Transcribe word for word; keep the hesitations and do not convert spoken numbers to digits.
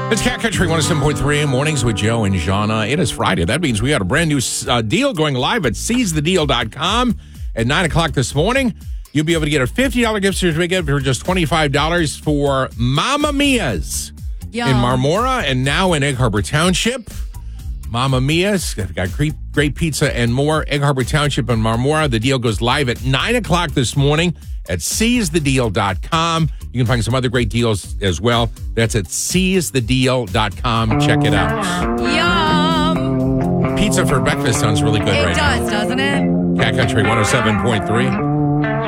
It's Cat Country one oh seven point three, mornings with Joe and Jana. It is Friday. That means we got a brand new uh, deal going live at seize the deal dot com at nine o'clock this morning. You'll be able to get a fifty dollars gift certificate for just twenty-five dollars for Mamma Mia's Yum. in Marmora and now in Egg Harbor Township. Mamma Mia's got great, great pizza and more. Egg Harbor Township and Marmora. The deal goes live at nine o'clock this morning at seize the deal dot com. You can find some other great deals as well. That's at seize the deal dot com. Check it out. Yum. Pizza for breakfast sounds really good It right does, now. doesn't it? Cat Country one oh seven point three.